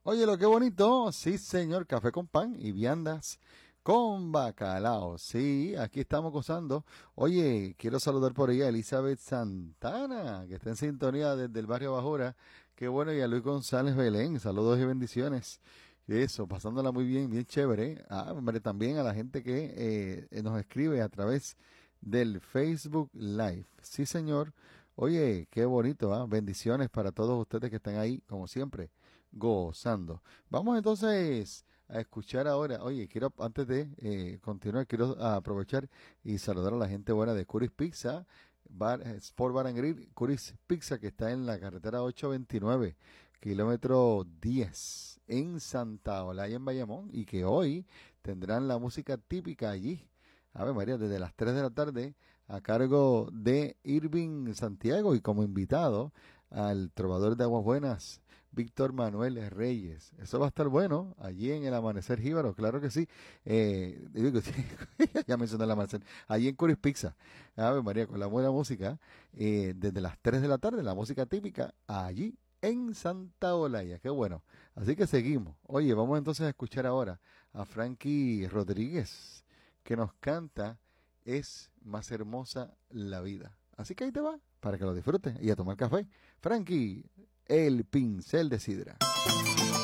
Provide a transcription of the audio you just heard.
Oye, lo que bonito, sí señor, café con pan y viandas con bacalao. Sí, aquí estamos gozando. Oye, quiero saludar por ahí a Elizabeth Santana, que está en sintonía desde el barrio Bajura. Qué bueno, y a Luis González Belén, saludos y bendiciones. Eso, pasándola muy bien, bien chévere. Ah, hombre, también a la gente que nos escribe a través del Facebook Live. Sí, señor. Oye, qué bonito, ¿ah? Bendiciones para todos ustedes que están ahí, como siempre gozando. Vamos entonces a escuchar ahora. Oye, quiero, antes de continuar, quiero aprovechar y saludar a la gente buena de Curis Pizza, Sport Bar and Grill, Curis Pizza, que está en la carretera 829, kilómetro 10, en Santa Olaya, en Bayamón, y que hoy tendrán la música típica allí. A ver, María, desde las 3 de la tarde, a cargo de Irving Santiago y como invitado al trovador de Aguas Buenas, Víctor Manuel Reyes. Eso va a estar bueno allí en el Amanecer Jíbaro, claro que sí. Digo, ya mencioné el Amanecer. Allí en Curis Pizza. A ver, María, con la buena música, desde las 3 de la tarde, la música típica, allí en Santa Olaya. Qué bueno. Así que seguimos. Oye, vamos entonces a escuchar ahora a Frankie Rodríguez, que nos canta Es más hermosa la vida. Así que ahí te va, para que lo disfrutes y a tomar café. Frankie, el pincel de sidra.